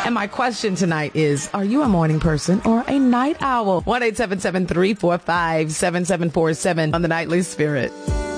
And my question tonight is, are you a morning person or a night owl? 1-877-345-7747 on the Nightly Spirit.